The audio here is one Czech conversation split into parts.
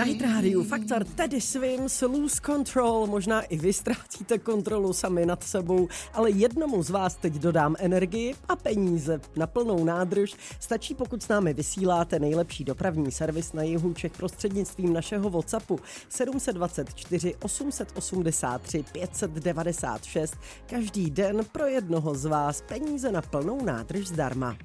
Na Hit Radio Faktor Teddy Swims Lose Control. Možná i vy ztrácíte kontrolu sami nad sebou, ale jednomu z vás teď dodám energii a peníze na plnou nádrž. Stačí, pokud s námi vysíláte nejlepší dopravní servis na jihu Čech prostřednictvím našeho WhatsAppu 724 883 596. Každý den pro jednoho z vás peníze na plnou nádrž zdarma.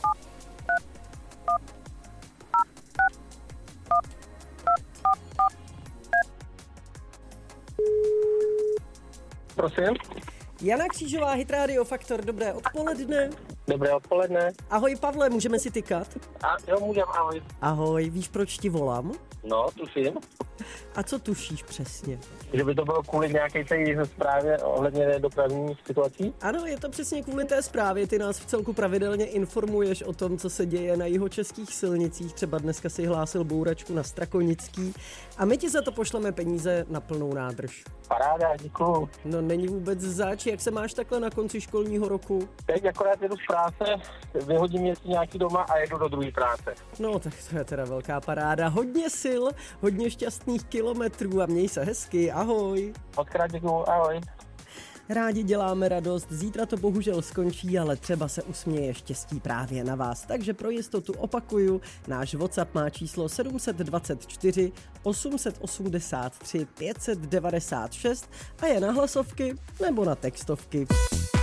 Prosím? Jana Křížová, Hit Radio Faktor, dobré odpoledne. Dobré odpoledne. Ahoj Pavle, můžeme si tykat? Jo, můžem, ahoj. Ahoj, víš, proč ti volám? No, tuším. A co tušíš přesně? Že by to bylo kvůli nějaké té zprávě ohledně dopravních situací? Ano, je to přesně kvůli té zprávě. Ty nás v celku pravidelně informuješ o tom, co se děje na jihočeských silnicích. Třeba dneska si hlásil bouračku na Strakonický. A my ti za to pošleme peníze na plnou nádrž. Paráda, děkuju. No není vůbec zač. Jak se máš takhle na konci školního roku? Teď akorát jedu z práce, vyhodím mě nějaký doma a jedu do druhé práce. No tak to je teda velká paráda. Hodně sil, hodně šťastných kilometrů a měj se hezky. Ahoj. Odkrát děkuju, ahoj. Rádi děláme radost, zítra to bohužel skončí, ale třeba se usměje štěstí právě na vás. Takže pro jistotu opakuju, náš WhatsApp má číslo 724 883 596 a je na hlasovky nebo na textovky.